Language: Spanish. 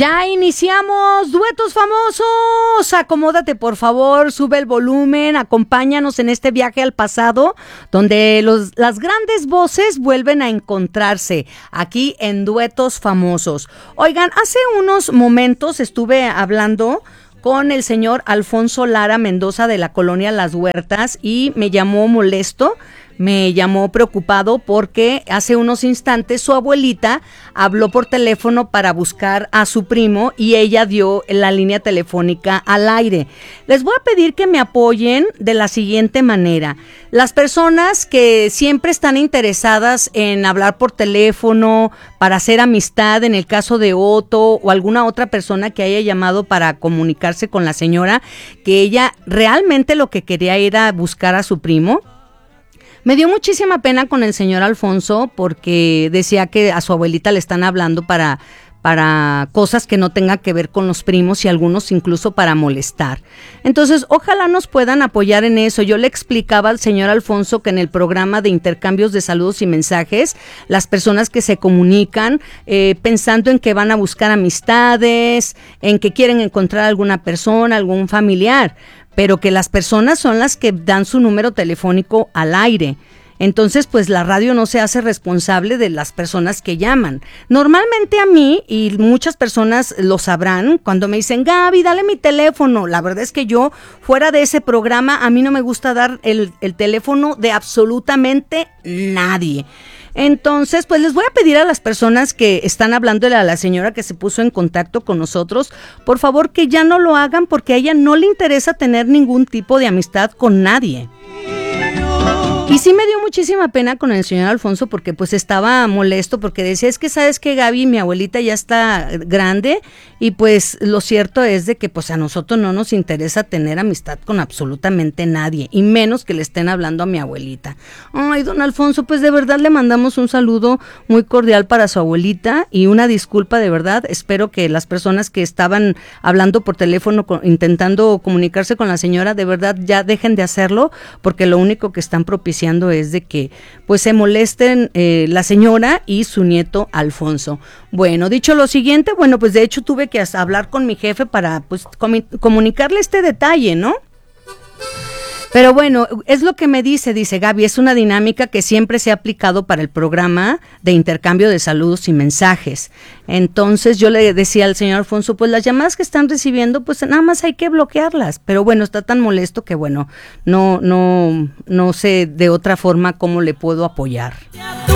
Ya iniciamos Duetos Famosos. Acomódate, por favor, sube el volumen, acompáñanos en este viaje al pasado, donde las grandes voces vuelven a encontrarse aquí en Duetos Famosos. Oigan, hace unos momentos estuve hablando con el señor Alfonso Lara Mendoza de la colonia Las Huertas y me llamó molesto. Me llamó preocupado porque hace unos instantes su abuelita habló por teléfono para buscar a su primo y ella dio la línea telefónica al aire. Les voy a pedir que me apoyen de la siguiente manera. Las personas que siempre están interesadas en hablar por teléfono, para hacer amistad, en el caso de Otto o alguna otra persona que haya llamado para comunicarse con la señora, que ella realmente lo que quería era buscar a su primo. Me dio muchísima pena con el señor Alfonso porque decía que a su abuelita le están hablando para cosas que no tengan que ver con los primos y algunos incluso para molestar. Entonces, ojalá nos puedan apoyar en eso. Yo le explicaba al señor Alfonso que en el programa de intercambios de saludos y mensajes, las personas que se comunican pensando en que van a buscar amistades, en que quieren encontrar alguna persona, algún familiar, pero que las personas son las que dan su número telefónico al aire. Entonces, pues la radio no se hace responsable de las personas que llaman. Normalmente a mí, y muchas personas lo sabrán, cuando me dicen, Gaby, dale mi teléfono, la verdad es que yo, fuera de ese programa, a mí no me gusta dar el teléfono de absolutamente nadie. Entonces, pues les voy a pedir a las personas que están hablándole a la señora que se puso en contacto con nosotros, por favor que ya no lo hagan porque a ella no le interesa tener ningún tipo de amistad con nadie. Y sí me dio muchísima pena con el señor Alfonso porque pues estaba molesto porque decía, es que sabes que Gaby, mi abuelita ya está grande y pues lo cierto es de que pues a nosotros no nos interesa tener amistad con absolutamente nadie y menos que le estén hablando a mi abuelita. Ay, don Alfonso, pues de verdad le mandamos un saludo muy cordial para su abuelita y una disculpa de verdad. Espero que las personas que estaban hablando por teléfono intentando comunicarse con la señora de verdad ya dejen de hacerlo porque lo único que están propiciando es de que pues se molesten la señora y su nieto Alfonso. Bueno, dicho lo siguiente, bueno, pues de hecho tuve que hablar con mi jefe para pues comunicarle este detalle, ¿no? Pero bueno, es lo que me dice Gaby, es una dinámica que siempre se ha aplicado para el programa de intercambio de saludos y mensajes. Entonces yo le decía al señor Alfonso, pues las llamadas que están recibiendo, pues nada más hay que bloquearlas. Pero bueno, está tan molesto que bueno, no sé de otra forma cómo le puedo apoyar.